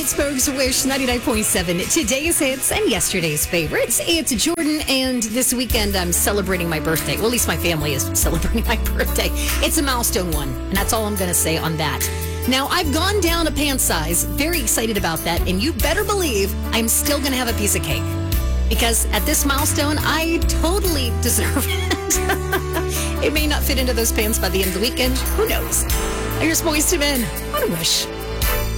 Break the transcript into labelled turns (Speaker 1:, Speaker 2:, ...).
Speaker 1: Pittsburgh's Wish 99.7. Today's hits and yesterday's favorites. It's Jordan, and this weekend I'm celebrating my birthday. Well, at least my family is celebrating my birthday. It's a milestone one, and that's all I'm going to say on that. Now, I've gone down a pant size. Very excited about that, and you better believe I'm still going to have a piece of cake. Because at this milestone, I totally deserve it. It may not fit into those pants by the end of the weekend. Who knows? Here's Boyz II Men on a Wish.